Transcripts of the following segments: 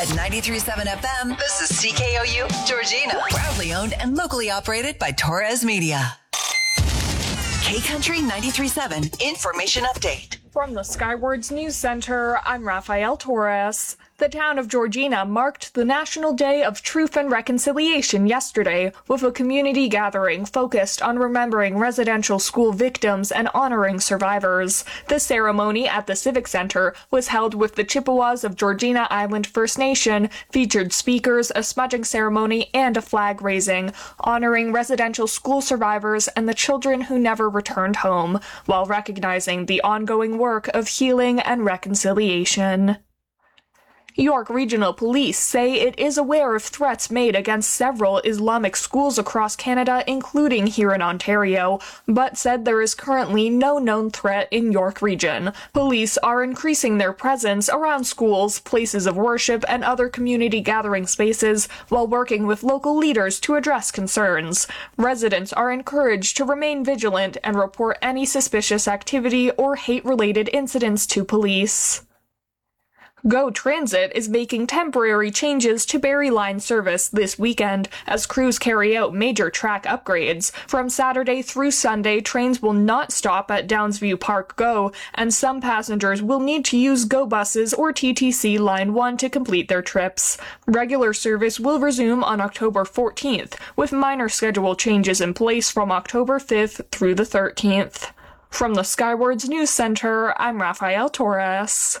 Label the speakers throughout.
Speaker 1: At 93.7 FM, this is CKOU Georgina. Proudly owned and locally operated by Torres Media. K-Country 93.7 Information Update.
Speaker 2: From the Skywards News Center, I'm Rafael Torres. The town of Georgina marked the National Day of Truth and Reconciliation yesterday with a community gathering focused on remembering residential school victims and honoring survivors. The ceremony at the Civic Center was held with the Chippewas of Georgina Island First Nation, featured speakers, a smudging ceremony, and a flag raising, honoring residential school survivors and the children who never returned home, while recognizing the ongoing work of healing and reconciliation. York Regional Police say it is aware of threats made against several Islamic schools across Canada, including here in Ontario, but said there is currently no known threat in York Region. Police are increasing their presence around schools, places of worship, and other community gathering spaces while working with local leaders to address concerns. Residents are encouraged to remain vigilant and report any suspicious activity or hate-related incidents to police. GO Transit is making temporary changes to Barrie Line service this weekend as crews carry out major track upgrades. From Saturday through Sunday, trains will not stop at Downsview Park GO, and some passengers will need to use GO buses or TTC Line 1 to complete their trips. Regular service will resume on October 14th, with minor schedule changes in place from October 5th through the 13th. From the Skywards News Center, I'm Rafael Torres.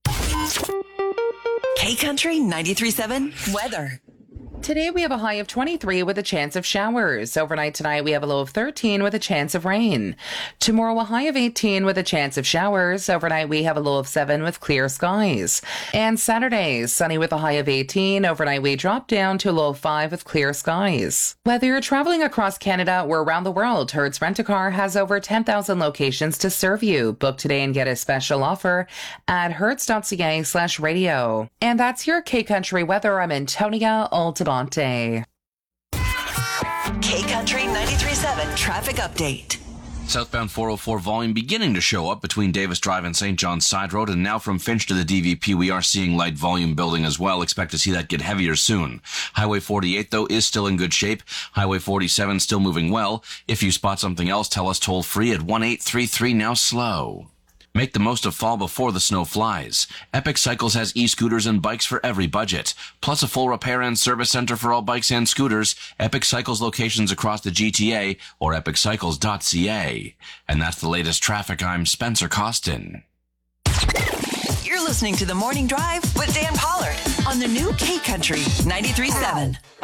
Speaker 1: K-Country 93.7 weather.
Speaker 3: Today we have a high of 23 with a chance of showers. Overnight tonight we have a low of 13 with a chance of rain. Tomorrow a high of 18 with a chance of showers. Overnight we have a low of 7 with clear skies. And Saturday, sunny with a high of 18. Overnight we drop down to a low of 5 with clear skies. Whether you're traveling across Canada or around the world, Hertz Rent-A-Car has over 10,000 locations to serve you. Book today and get a special offer at hertz.ca/radio. And that's your K-Country weather. I'm Antonia Altabonte.
Speaker 1: K-Country 93.7 traffic update.
Speaker 4: Southbound 404 volume beginning to show up between Davis Drive and St. John's Side Road, and now from Finch to the DVP we are seeing light volume building as well. Expect to see that get heavier soon. Highway 48 though is still in good shape. Highway 47 still moving well. If you spot something else, tell us toll free at 1-833 now slow. Make the most of fall before the snow flies. Epic Cycles has e-scooters and bikes for every budget, plus a full repair and service center for all bikes and scooters. Epic Cycles locations across the GTA or epiccycles.ca. And that's the latest traffic. I'm Spencer Costin.
Speaker 1: You're listening to The Morning Drive with Dan Pollard on the new K-Country 93.7.